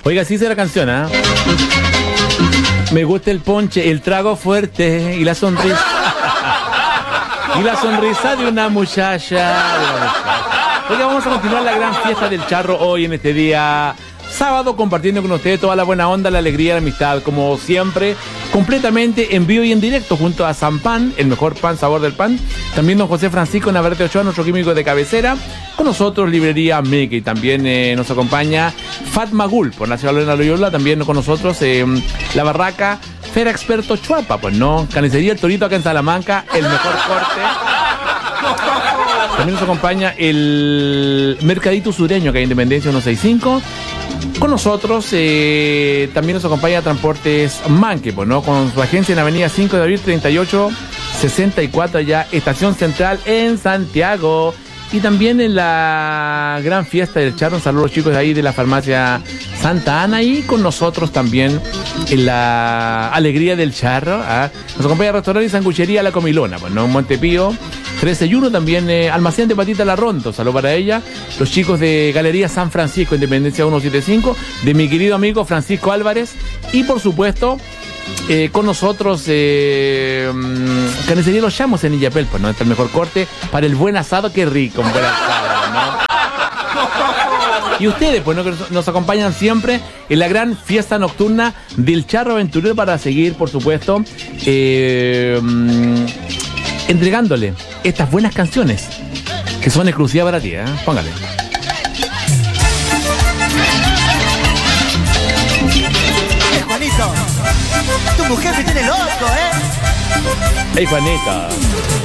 Oiga, sí dice la canción, ¿ah? Me gusta el ponche, el trago fuerte y la sonrisa. Y la sonrisa de una muchacha. Oiga, vamos a continuar la gran fiesta del charro hoy en este día sábado, compartiendo con ustedes toda la buena onda, la alegría, la amistad, como siempre, completamente en vivo y en directo, junto a San Pan, el mejor pan, sabor del pan. También don José Francisco Navarrete Ochoa, nuestro químico de cabecera. Con nosotros, Librería Mickey. También nos acompaña Fatma Gul, por Nacional Elena Loyola. También con nosotros, La Barraca, Fera Experto Chuapa, pues no. Carnicería El Torito acá en Salamanca, el mejor corte. También nos acompaña el Mercadito Sureño, que hay Independencia 165. Con nosotros también nos acompaña Transportes Manque, pues, ¿no? Con su agencia en Avenida 5 de Abril 3864, ya Estación Central en Santiago. Y también en la gran fiesta del charro, un saludo a los chicos de ahí de la farmacia Santa Ana. Y con nosotros también en la alegría del charro, ¿ah? Nos acompaña el restaurante y sanguchería La Comilona, pues, ¿no? En Montepío 13-1, también almacén de Patita La Ronda, saludo para ella. Los chicos de Galería San Francisco, Independencia 175, de mi querido amigo Francisco Álvarez. Y por supuesto, con nosotros Carnicería Los Llamos en Illapel, pues, ¿no? Está el mejor corte para el buen asado. Qué rico, un buen asado, ¿no? Y ustedes, pues, ¿no? Que nos acompañan siempre en la gran fiesta nocturna del charro aventurero, para seguir, por supuesto, entregándole estas buenas canciones que son exclusivas para ti, ¿eh? Póngale. Juanito, tu mujer me tiene loco, ¿eh? Hey, Juanita.